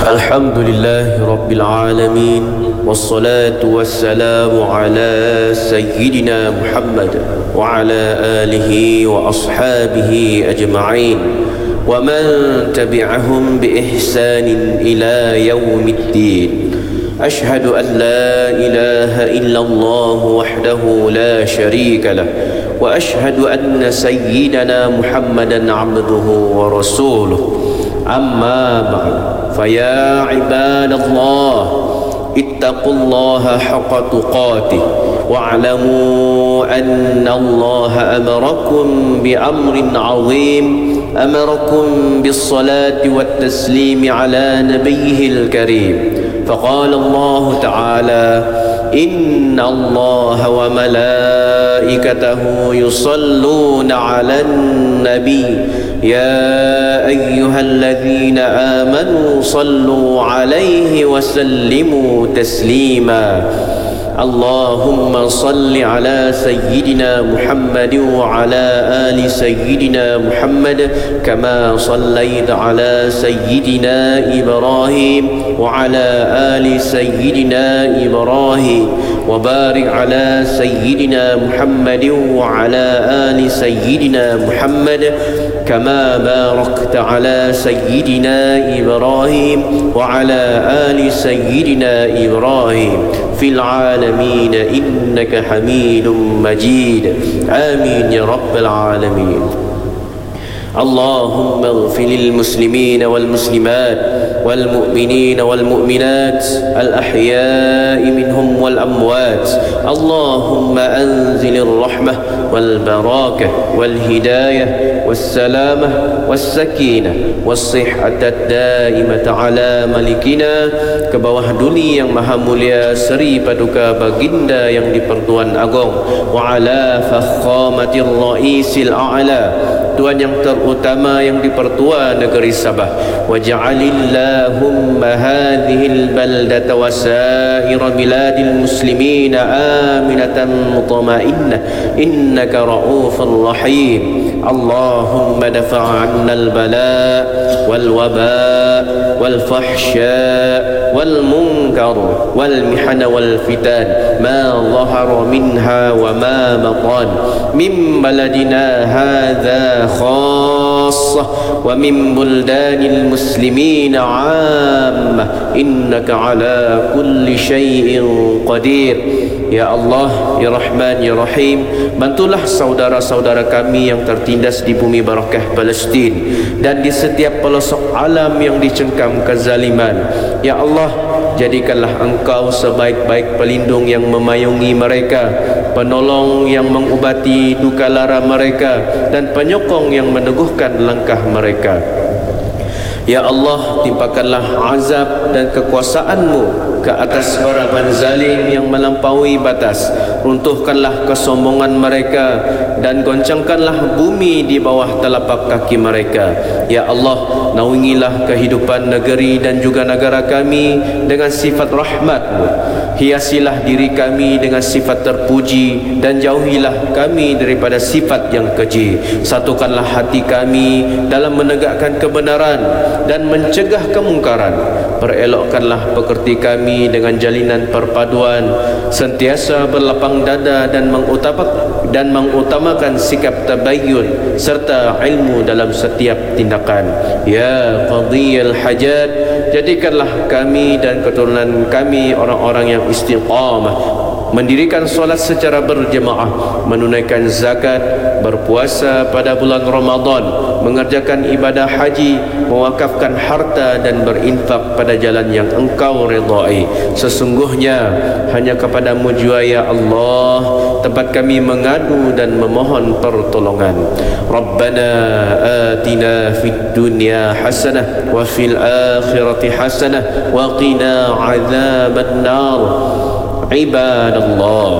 الحمد لله رب العالمين والصلاة والسلام على سيدنا محمد وعلى آله وأصحابه أجمعين ومن تبعهم بإحسان إلى يوم الدين. أشهد أن لا إله إلا الله وحده لا شريك له وأشهد أن سيدنا محمدا عبده ورسوله. أما بعد فيا عباد الله اتقوا الله حق تقاته واعلموا أن الله أمركم بأمر عظيم، أمركم بالصلاة والتسليم على نبيه الكريم، فقال الله تعالى: إن الله وملائكته يصلون على النبي يا أيها الذين آمنوا صلوا عليه وسلموا تسليما. اللهم صل على سيدنا محمد وعلى آل سيدنا محمد كما صليت على سيدنا إبراهيم وعلى آل سيدنا إبراهيم وبارك على سيدنا محمد وعلى آل سيدنا محمد كما باركت على سيدنا إبراهيم وعلى آل سيدنا إبراهيم في العالمين إنك حميد مجيد. آمين يا رب العالمين. اللهم اغفر للمسلمين والمسلمات والمؤمنين والمؤمنات الأحياء منهم والأموات. اللهم أنزل الرحمة والبركة والهداية والسلامة والسكينة والصحة الدائمة على ملكنا, ke bawah duli yang maha mulia Seri Paduka Baginda yang di-Pertuan Agong, wa ala fakhamatir ra'isil a'la, Tuan yang terutama yang di-Pertua Negeri Sabah. Waj'alillahumma hadhil baldata wa sa'ira biladil muslimina aminatan mutma'innah innaka ra'ufur rahim. Allahumma dafa' 'anna al-bala' wal waba' wal fahsya' wal munkar wal mihana wal fitan ma dhahara minha wa ma batan min baladina hadha khassah wa min buldanil muslimin 'ammah innaka 'ala kulli syai'in qadir. Ya Allah, Ya Rahman, Ya Rahim, bantulah saudara-saudara kami yang tertindas di bumi barakah Palestin dan di setiap pelosok alam yang dicengkam kezaliman. Ya Allah, jadikanlah Engkau sebaik-baik pelindung yang memayungi mereka, penolong yang mengubati duka lara mereka, dan penyokong yang meneguhkan langkah mereka. Ya Allah, timpakanlah azab dan kekuasaan-Mu ke atas para penzalim yang melampaui batas. Runtuhkanlah kesombongan mereka dan goncangkanlah bumi di bawah telapak kaki mereka. Ya Allah, naungilah kehidupan negeri dan juga negara kami dengan sifat rahmat-Mu. Hiasilah diri kami dengan sifat terpuji dan jauhilah kami daripada sifat yang keji. Satukanlah hati kami dalam menegakkan kebenaran dan mencegah kemungkaran. Perelokkanlah pekerti kami dengan jalinan perpaduan, sentiasa berlapang dada dan mengutamakan sikap tabayyun serta ilmu dalam setiap tindakan. Ya qadhiyal hajat, jadikanlah kami dan keturunan kami orang-orang yang istiqamah, mendirikan solat secara berjemaah, menunaikan zakat, berpuasa pada bulan Ramadan, mengerjakan ibadah haji, mewakafkan harta dan berinfak pada jalan yang Engkau redai. Sesungguhnya hanya kepadamu jua ya Allah tempat kami mengadu dan memohon pertolongan. Rabbana atina fid dunya hasanah wa fil akhirati hasanah wa qina adzaban nar. Ibadallah,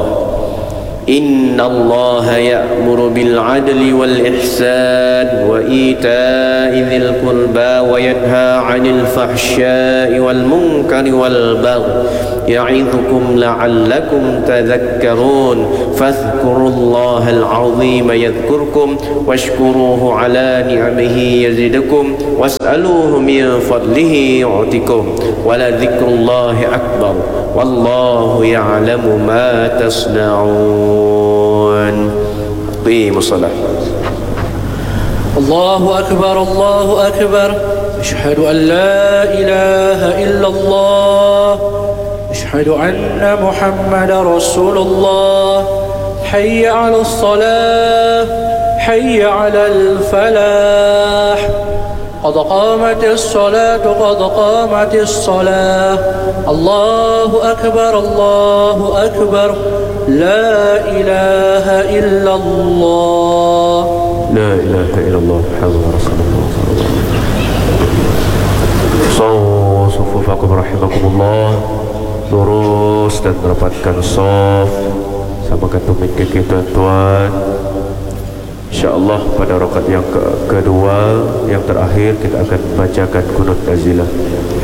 Inna Allah ya'muru bil adli wal ihsan wa ita'i dhil qurba wa yanha 'anil fahsya'i wal munkari wal baghi يعظكم لعلكم تذكرون فاذكروا الله العظيم يذكركم واشكروه على نعمه يزدكم واسألوه من فضله يعطكم ولذكر الله أكبر والله يعلم ما تصنعون. قيموا الصلاة. الله أكبر الله أكبر أشهد أن لا إله إلا الله أشهد أن محمد رسول الله حي على الصلاة حي على الفلاح قد قامت الصلاة قد قامت الصلاة الله أكبر الله أكبر لا إله إلا الله لا إله إلا الله محمد رسول الله صلى الله عليه وسلم. Sufufakum rahimakumullah. Lurus dan merapatkan saf. Samakan tumit kaki tuan-tuan. InsyaAllah pada rakaat yang kedua, yang terakhir, kita akan bacakan kunut nazilah.